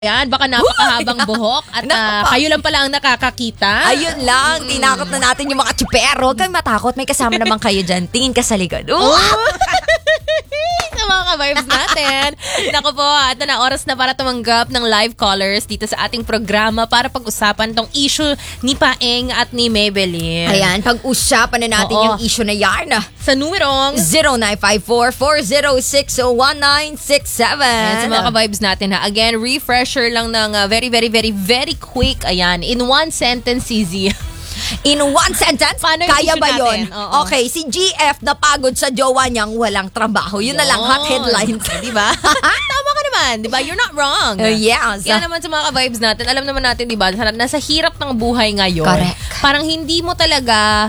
Yan, baka napakahabang buhok at kayo lang pala ang nakakakita. Ayun lang, tinakot na natin yung mga tsipero. Huwag kayong matakot, may kasama naman kayo dyan. Tingin ka sa likod. Sa mga ka-vibes natin. Naku po, ito na oras na para tumanggap ng live callers dito sa ating programa para pag-usapan tong issue ni Paeng at ni Maybelline. Ayan, pag-usapan na natin yung issue na yan. Sa numerong 0954-406-1967. Ayan, sa mga ka-vibes natin ha. Again, refresher lang ng very quick. Ayan, in one sentence, easy. In one sentence, paano yung kaya issue ba yun? natin? Okay, si GF napagod sa jowa niyang walang trabaho. Yun na lang, hot headlines. Diba? Tama ka naman, diba? You're not wrong. Yes. Kaya naman sa mga ka-vibes natin, alam naman natin, diba? Nasa hirap ng buhay ngayon. Correct. Parang hindi mo talaga,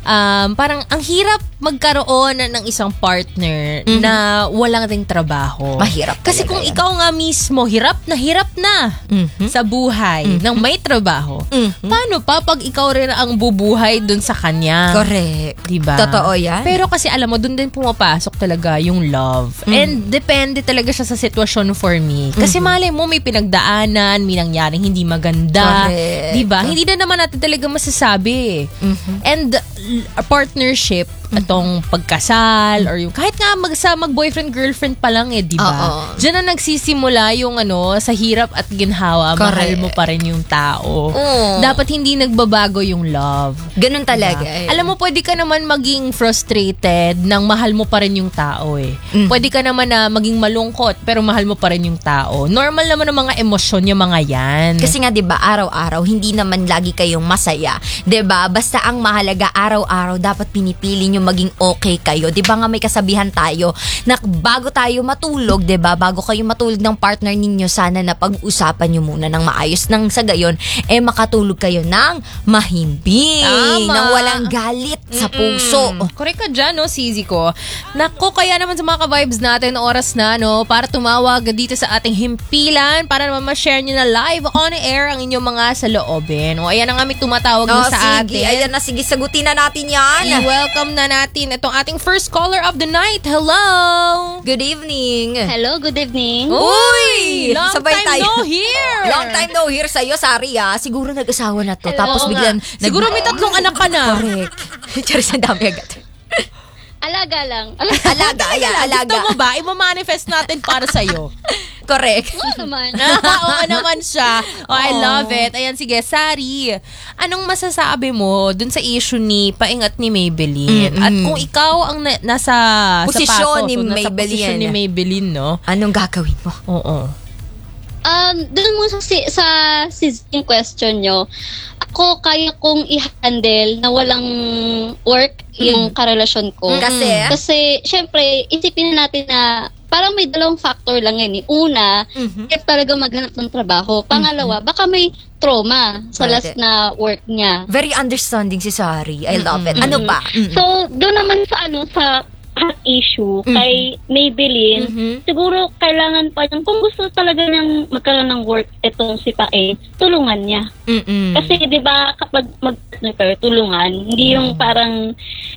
parang ang hirap magkaroon ng isang partner na walang ding trabaho. Mahirap kasi kung ikaw nga mismo hirap na sa buhay nang may trabaho, paano pa pag ikaw rin ang bubuhay dun sa kanya? Correct. Diba? Totoo yan. Pero kasi alam mo, dun din pumapasok talaga yung love. And depende talaga siya sa sitwasyon for me. Kasi malay mo, may pinagdaanan, may nangyaring hindi maganda. Correct. Diba? Hindi na naman natin talaga masasabi. And a partnership, atong pagkasal or yung kahit nga mag-boyfriend-girlfriend pa lang diba? Diyan na nagsisimula yung sa hirap at ginhawa. Mahal mo pa rin yung tao. Dapat hindi nagbabago yung love. Ganun talaga. Diba? Alam mo, pwede ka naman maging frustrated nang mahal mo pa rin yung tao Pwede ka naman na maging malungkot pero mahal mo pa rin yung tao. Normal naman ang mga emosyon yung mga yan. Kasi nga diba, araw-araw, hindi naman lagi kayong masaya. Diba? Basta ang mahalaga, araw-araw, dapat pinipili nyo maging okay kayo. 'Di ba nga may kasabihan tayo na bago tayo matulog, 'di ba? Bago kayo matulog ng partner ninyo, sana na pag-usapan niyo muna ng maayos nang sa gayon makatulog kayo ng mahimbing, nang walang galit sa puso. Correct ka dyan, Sizi ko. Nako, kaya naman sa mga ka-vibes natin, oras na, para tumawag dito sa ating himpilan para naman ma-share nyo na live on air ang inyong mga saloobin. Ayan na nga may tumatawag na sa atin. Ayan na, sige, sagutin na natin yan. I-welcome na natin itong ating first caller of the night. Hello! Good evening. Hello, good evening. Uy! Long Sabay time tayo. no hear! Long time no hear sa'yo, Sari, Siguro nag-asawa na to. Hello. Tapos biglang... Siguro may 3 anak ka na. Correct. Charis, ang dami agad. Alaga lang. Alaga, ayan, alaga. Gusto mo ba? I-manifest natin para sa'yo. Correct. Oo naman. Oo naman siya. I love it. Ayan, sige, Sari. Anong masasabi mo dun sa issue ni Paeng at ni Maybelline? At kung ikaw ang nasa posisyon sapatos, ni nasa Maybelline. posisyon ni Maybelline, no? Anong gagawin mo? Oo. Doon mo sa yung question nyo, ako kaya kong i-handle na walang work yung karelasyon ko. Kasi syempre, isipin natin na parang may 2 factor lang yan. Una, if talaga maghanap ng trabaho. Pangalawa, baka may trauma sa last na work niya. Very understanding si Sari. I love it. Ano pa? So, doon naman sa hot issue kay Maybelline, siguro kailangan pa niyang, kung gusto talaga niyang magkaroon ng work itong si Paeng, tulungan niya. Kasi 'di ba kapag mag-partner kayo, tulungan, hindi yung parang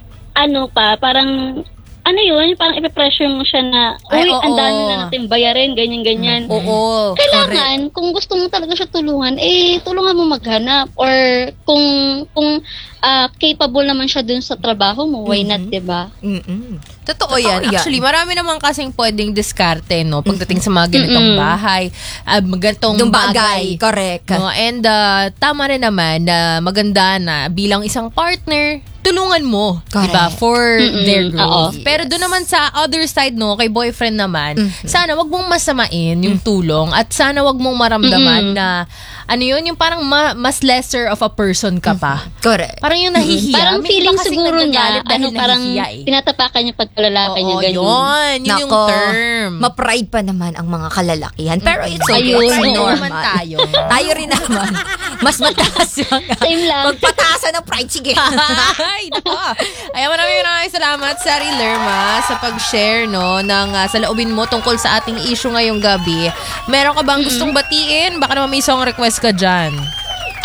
parang parang ipe-pressure mo siya na, ang dami na natin bayarin, ganyan. Kailangan, kung gusto mo talaga siya tulungan, tulungan mo maghanap. Or kung capable naman siya dun sa trabaho mo, why not, diba? Totoo yan. Actually, marami naman kasing pwedeng diskarte, pagdating sa mga ganitong bahay, ganitong bagay. Correct. No? And tama rin naman na maganda na bilang isang partner, tulungan mo, diba? For their growth. Pero doon naman sa other side, kay boyfriend naman, sana wag mong masamain yung tulong at sana wag mong maramdaman na yung parang mas lesser of a person ka pa. Correct. Parang yung nahihiya. Parang feeling siguro niya, parang nahihiya, tinatapakan niya pagkalalaki niya, ganyan. Yun yung term. Ma-pride pa naman ang mga kalalakihan. Pero it's okay. Ayun, It's normal. naman tayo. Tayo rin naman. Mas mataas yung Same lang. magpataasan ng pride. Sige. Ay, nako. Ay, maraming salamat, Sari Lerma, sa pag-share, ng saloobin mo tungkol sa ating issue ngayong gabi. Meron ka bang gustong batiin? Baka naman may song request ka dyan.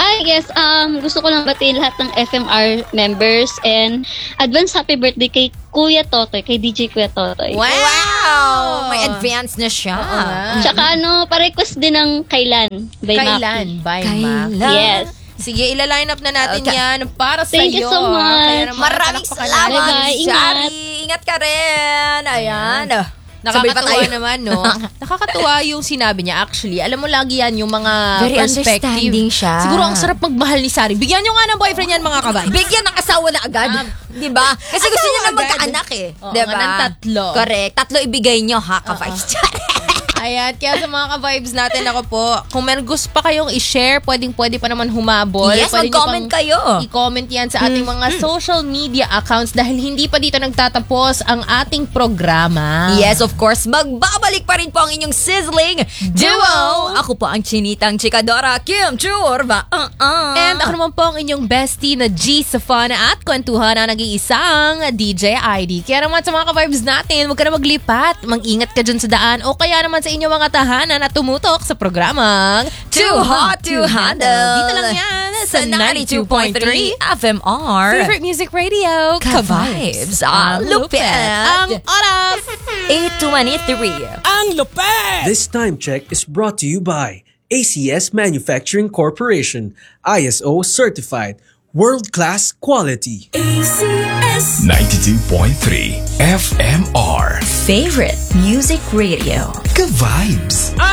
Yes. Gusto ko lang batiin lahat ng FMR members and advance happy birthday kay Kuya Totoy, kay DJ Kuya Totoy. Wow! May advance na siya. Tsaka pa-request din ng Kailan by Mac. Yes. Sige, ila-line up na natin yan para sa iyo. Thank you so much. Maraming salamat, Shari. Ingat ka rin. Ayan. Nakakatuwa naman, no? Nakakatuwa yung sinabi niya. Actually, alam mo lagi yan, yung mga very perspective. Understanding siya. Siguro ang sarap magmahal ni Sari. Bigyan nyo nga ng boyfriend yan, mga kabay. Bigyan ng asawa na agad. Diba? Kasi gusto niya na magkaanak eh. Diba? Ng 3. Correct. 3 ibigay nyo, ha, ka-vibes. Ayan, kaya sa mga ka-vibes natin, ako po, kung may gusto pa kayong i-share, pwede pa naman humabol. Yes, mag-comment kayo. I-comment yan sa ating mga social media accounts dahil hindi pa dito nagtatapos ang ating programa. Yes, of course, magbabalik pa rin po ang inyong sizzling duo. Ako po ang chinitang chikadora, Kim Churba. And ako naman po ang inyong bestie na G sa fun at kwentuhan na nag-iisang DJ ID. Kaya naman sa mga ka-vibes natin, huwag ka na maglipat. Mag-ingat ka dyan sa daan o kaya naman sa inyong mga tahanan at tumutok sa programang Too Hot to Handle. Dito lang yan sa 92.3 FMR Favorite Music Radio, Ka-Vibes. Ang lupit. Ang oras 8:23. Ang lupit! This time check is brought to you by ACS Manufacturing Corporation, ISO certified, world-class quality. ACS 92.3 FMR Favorite Music Radio. Ka-Vibes.